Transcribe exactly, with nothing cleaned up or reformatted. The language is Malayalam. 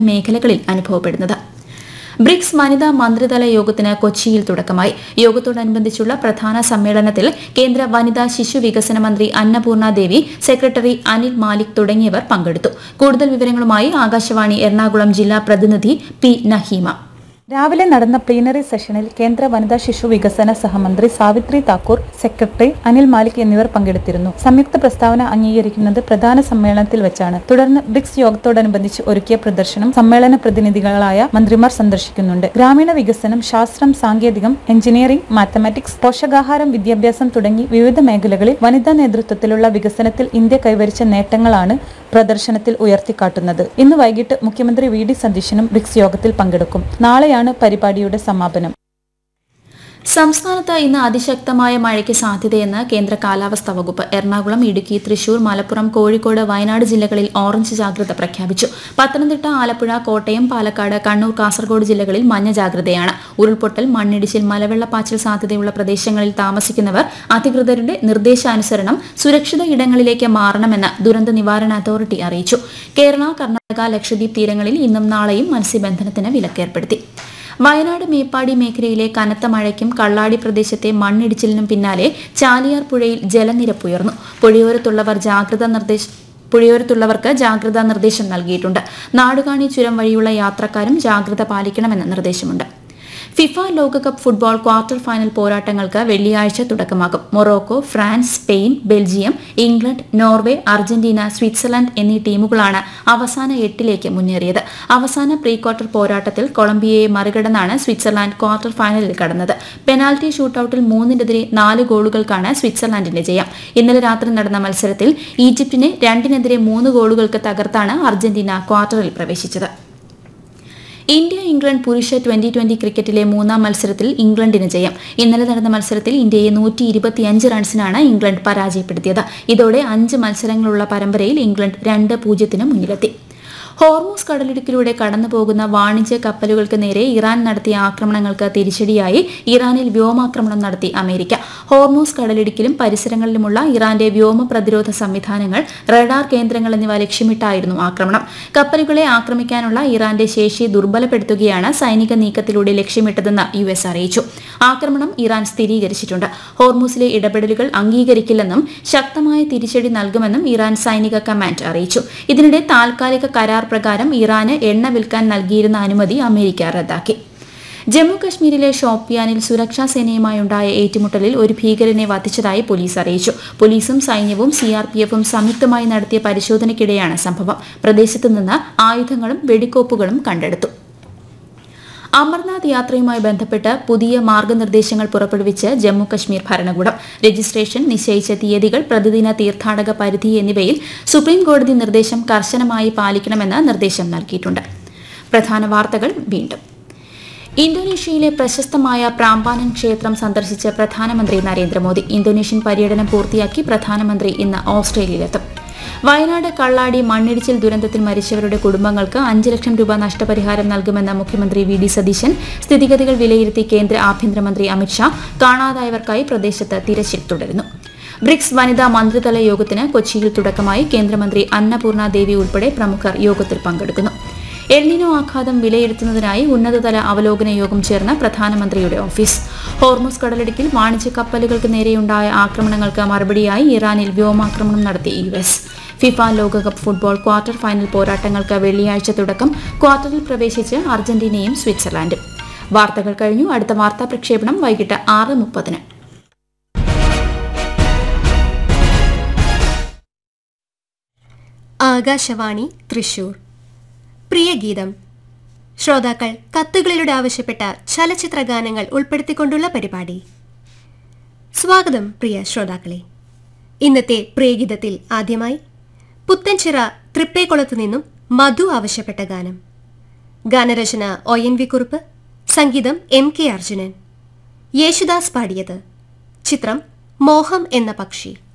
മേഖലകളിൽ അനുഭവപ്പെടുന്നത്. ബ്രിക്സ് വനിതാ മന്ത്രിതല യോഗത്തിന് കൊച്ചിയിൽ തുടക്കമായി. യോഗത്തോടനുബന്ധിച്ചുള്ള പ്രധാന സമ്മേളനത്തിൽ കേന്ദ്ര വനിതാ ശിശു വികസന മന്ത്രി അന്നപൂർണ ദേവി, സെക്രട്ടറി അനിൽ മാലിക് തുടങ്ങിയവർ പങ്കെടുത്തു. കൂടുതൽ വിവരങ്ങളുമായി ആകാശവാണി എറണാകുളം ജില്ലാ പ്രതിനിധി പി നഹീമ. രാവിലെ നടന്ന പ്ലീനറി സെഷനിൽ കേന്ദ്ര വനിതാ ശിശു വികസന സഹമന്ത്രി സാവിത്രി താക്കൂർ, സെക്രട്ടറി അനിൽ മാലിക് എന്നിവർ പങ്കെടുത്തിരുന്നു. സംയുക്ത പ്രസ്താവന അംഗീകരിക്കുന്നത് പ്രധാന സമ്മേളനത്തിൽ വെച്ചാണ്. തുടർന്ന് ബ്രിക്സ് യോഗത്തോടനുബന്ധിച്ച് ഒരുക്കിയ പ്രദർശനം സമ്മേളന പ്രതിനിധികളായ മന്ത്രിമാർ സന്ദർശിക്കുന്നുണ്ട്. ഗ്രാമീണ വികസനം, ശാസ്ത്രം, സാങ്കേതികം, എഞ്ചിനീയറിംഗ്, മാത്തമാറ്റിക്സ്, പോഷകാഹാരം, വിദ്യാഭ്യാസം തുടങ്ങി വിവിധ മേഖലകളിൽ വനിതാ നേതൃത്വത്തിലുള്ള വികസനത്തിൽ ഇന്ത്യ കൈവരിച്ച നേട്ടങ്ങളാണ് പ്രദർശനത്തിൽ ഉയർത്തിക്കാട്ടുന്നത്. ഇന്ന് വൈകിട്ട് മുഖ്യമന്ത്രി വി ഡി സതീശനും ബ്രിക്സ് യോഗത്തിൽ പങ്കെടുക്കും. നാളെയാണ് പരിപാടിയുടെ സമാപനം. സംസ്ഥാനത്ത് ഇന്ന് അതിശക്തമായ മഴയ്ക്ക് സാധ്യതയെന്ന് കേന്ദ്ര കാലാവസ്ഥാ വകുപ്പ്. എറണാകുളം, ഇടുക്കി, തൃശൂർ, മലപ്പുറം, കോഴിക്കോട്, വയനാട് ജില്ലകളിൽ ഓറഞ്ച് ജാഗ്രത പ്രഖ്യാപിച്ചു. പത്തനംതിട്ട, ആലപ്പുഴ, കോട്ടയം, പാലക്കാട്, കണ്ണൂർ, കാസർഗോഡ് ജില്ലകളിൽ മഞ്ഞ ജാഗ്രതയാണ്. ഉരുൾപൊട്ടൽ, മണ്ണിടിച്ചിൽ, മലവെള്ളപ്പാച്ചിൽ സാധ്യതയുള്ള പ്രദേശങ്ങളിൽ താമസിക്കുന്നവർ അധികൃതരുടെ നിർദ്ദേശാനുസരണം സുരക്ഷിത ഇടങ്ങളിലേക്ക് മാറണമെന്ന് ദുരന്ത നിവാരണ അതോറിറ്റി അറിയിച്ചു. കേരള, കർണാടക, ലക്ഷദ്വീപ് തീരങ്ങളിൽ ഇന്നും നാളെയും മത്സ്യബന്ധനത്തിന് വിലക്കേർപ്പെടുത്തി. വയനാട് മേപ്പാടി മേഖലയിലെ കനത്ത മഴയ്ക്കും കള്ളാടി പ്രദേശത്തെ മണ്ണിടിച്ചിലിനും പിന്നാലെ ചാലിയാർ പുഴയിൽ ജലനിരപ്പ് ഉയർന്നു. പുഴയോരത്തുള്ളവർ ജാഗ്രതാ നിർദ്ദേശം പുഴയോരത്തുള്ളവർക്ക് ജാഗ്രതാ നിർദ്ദേശം നൽകിയിട്ടുണ്ട്. നാടുകാണി ചുരം വഴിയുള്ള യാത്രക്കാരും ജാഗ്രത പാലിക്കണമെന്ന് നിർദ്ദേശമുണ്ട്. ഫിഫ ലോകകപ്പ് ഫുട്ബോൾ ക്വാർട്ടർ ഫൈനൽ പോരാട്ടങ്ങൾക്ക് വെള്ളിയാഴ്ച തുടക്കമാകും. Morocco, France, Spain, Belgium, England, Norway, Argentina, Switzerland എന്നീ ടീമുകളാണ് അവസാന എട്ടിലേക്ക് മുന്നേറിയത്. അവസാന പ്രീ ക്വാർട്ടർ പോരാട്ടത്തിൽ കൊളംബിയയെ മറികടന്നാണ് സ്വിറ്റ്സർലാൻഡ് ക്വാർട്ടർ ഫൈനലിൽ കടന്നത്. പെനാൽറ്റി ഷൂട്ടൌട്ടിൽ മൂന്നിനെതിരെ നാല് ഗോളുകൾക്കാണ് സ്വിറ്റ്സർലാൻഡിന്റെ ജയം. ഇന്നലെ രാത്രി നടന്ന മത്സരത്തിൽ ഈജിപ്തിനെ രണ്ടിനെതിരെ മൂന്ന് ഗോളുകൾക്ക് തകർത്താണ് അർജന്റീന ക്വാർട്ടറിൽ പ്രവേശിച്ചത്. ഇന്ത്യ ഇംഗ്ലണ്ട് പുരുഷ ട്വന്റി ട്വന്റി ക്രിക്കറ്റിലെ മൂന്നാം മത്സരത്തിൽ ഇംഗ്ലണ്ടിന് ജയം. ഇന്നലെ നടന്ന മത്സരത്തിൽ ഇന്ത്യയെ നൂറ്റി ഇരുപത്തിയഞ്ച് റൺസിനാണ് ഇംഗ്ലണ്ട് പരാജയപ്പെടുത്തിയത്. ഇതോടെ അഞ്ച് മത്സരങ്ങളുള്ള പരമ്പരയിൽ ഇംഗ്ലണ്ട് രണ്ട് പൂജ്യത്തിന് മുന്നിലെത്തി. ഹോർമൂസ് കടലിടുക്കിലൂടെ കടന്നുപോകുന്ന വാണിജ്യ കപ്പലുകൾക്ക് നേരെ ഇറാൻ നടത്തിയ ആക്രമണങ്ങൾക്ക് തിരിച്ചടിയായി ഇറാനിൽ വ്യോമാക്രമണം നടത്തി അമേരിക്ക. ഹോർമൂസ് കടലിടുക്കിലും പരിസരങ്ങളിലുമുള്ള ഇറാന്റെ വ്യോമ പ്രതിരോധ സംവിധാനങ്ങൾ, റഡാർ കേന്ദ്രങ്ങൾ എന്നിവ ലക്ഷ്യമിട്ടായിരുന്നു ആക്രമണം. കപ്പലുകളെ ആക്രമിക്കാനുള്ള ഇറാന്റെ ശേഷി ദുർബലപ്പെടുത്തുകയാണ് സൈനിക നീക്കത്തിലൂടെ ലക്ഷ്യമിട്ടതെന്ന് യു എസ് അറിയിച്ചു. ആക്രമണം ഇറാൻ സ്ഥിരീകരിച്ചിട്ടുണ്ട്. ഹോർമൂസിലെ ഇടപെടലുകൾ അംഗീകരിക്കില്ലെന്നും ശക്തമായ തിരിച്ചടി നൽകുമെന്നും ഇറാൻ സൈനിക കമാൻഡ് അറിയിച്ചു. ഇതിനിടെ താൽക്കാലിക കരാർ പ്രകാരം ഇറാന് എണ്ണ വിൽക്കാൻ നൽകിയിരുന്ന അനുമതി അമേരിക്ക റദ്ദാക്കി. ജമ്മു കശ്മീരിലെ ഷോപ്പിയാനിൽ സുരക്ഷാ സേനയുമായുണ്ടായ ഏറ്റുമുട്ടലിൽ ഒരു ഭീകരനെ വധിച്ചതായി പോലീസ് അറിയിച്ചു. പോലീസും സൈന്യവും സിആർപിഎഫും സംയുക്തമായി നടത്തിയ പരിശോധനയ്ക്കിടെയാണ് സംഭവം. പ്രദേശത്ത് നിന്ന് ആയുധങ്ങളും വെടിക്കോപ്പുകളും കണ്ടെടുത്തു. അമർനാഥ് യാത്രയുമായി ബന്ധപ്പെട്ട് പുതിയ മാർഗനിർദ്ദേശങ്ങൾ പുറപ്പെടുവിച്ച് ജമ്മു കശ്മീർ ഭരണകൂടം. രജിസ്ട്രേഷൻ, നിശ്ചയിച്ച തീയതികൾ, പ്രതിദിന തീർത്ഥാടക പരിധി എന്നിവയിൽ സുപ്രീംകോടതി നിർദ്ദേശം കർശനമായി പാലിക്കണമെന്ന് നിർദ്ദേശം നൽകിയിട്ടുണ്ട്. പ്രധാന വാർത്തകൾ വീണ്ടും. ഇന്തോനേഷ്യയിലെ പ്രശസ്തമായ പ്രാമ്പാനൻ ക്ഷേത്രം സന്ദർശിച്ച് പ്രധാനമന്ത്രി നരേന്ദ്രമോദി. ഇന്തോനേഷ്യൻ പര്യടനം പൂർത്തിയാക്കി പ്രധാനമന്ത്രി ഇന്ന് ഓസ്ട്രേലിയയിലെത്തും. വയനാട് കള്ളാടി മണ്ണിടിച്ചിൽ ദുരന്തത്തിൽ മരിച്ചവരുടെ കുടുംബങ്ങൾക്ക് അഞ്ച് ലക്ഷം രൂപ നഷ്ടപരിഹാരം നൽകുമെന്ന് മുഖ്യമന്ത്രി വി ഡി സതീശൻ. സ്ഥിതിഗതികൾ വിലയിരുത്തി കേന്ദ്ര ആഭ്യന്തരമന്ത്രി അമിത്ഷാ. കാണാതായവർക്കായി പ്രദേശത്ത് തിരച്ചിൽ തുടരുന്നു. ബ്രിക്സ് വനിതാ മന്ത്രിതല യോഗത്തിന് കൊച്ചിയിൽ തുടക്കമായി. കേന്ദ്രമന്ത്രി അന്നപൂർണ ദേവി ഉൾപ്പെടെ പ്രമുഖർ യോഗത്തിൽ പങ്കെടുക്കുന്നു. എൽനിനോ ആഘാതം വിലയിരുത്തുന്നതിനായി ഉന്നതതല അവലോകന യോഗം ചേർന്ന പ്രധാനമന്ത്രിയുടെ ഓഫീസ്. ഹോർമൂസ് കടലിടുക്കിൽ വാണിജ്യ കപ്പലുകൾക്ക് നേരെയുണ്ടായ ആക്രമണങ്ങൾക്ക് മറുപടിയായി ഇറാനിൽ വ്യോമാക്രമണം നടത്തി യു എസ്. ഫിഫ ലോകകപ്പ് ഫുട്ബോൾ ക്വാർട്ടർ ഫൈനൽ പോരാട്ടങ്ങൾക്ക് വെള്ളിയാഴ്ച തുടക്കം. ക്വാർട്ടറിൽ പ്രവേശിച്ച് അർജന്റീനയും സ്വിറ്റ്സർലാൻഡും. വാർത്തകൾ കഴിഞ്ഞു. അടുത്ത വാർത്താ പ്രക്ഷേപണം വൈകിട്ട് ആറ് മുപ്പതിന്. ആകാശവാണി തൃശൂർ. പ്രിയഗീതം. ശ്രോതാക്കൾ കത്തുകളിലൂടെ ആവശ്യപ്പെട്ട ചലച്ചിത്ര ഗാനങ്ങൾ ഉൾപ്പെടുത്തിക്കൊണ്ടുള്ള പരിപാടി. സ്വാഗതം പ്രിയ ശ്രോതാക്കളെ. ഇന്നത്തെ പ്രിയഗീതത്തിൽ ആദ്യമായി പുത്തൻചിറ തൃപ്പേക്കുളത്തു നിന്നും മധു ആവശ്യപ്പെട്ട ഗാനം. ഗാനരചന ഒ എൻ വി കുറുപ്പ്, സംഗീതം എം കെ അർജുനൻ. യേശുദാസ് പാടിയത്. ചിത്രം മോഹം എന്ന പക്ഷി.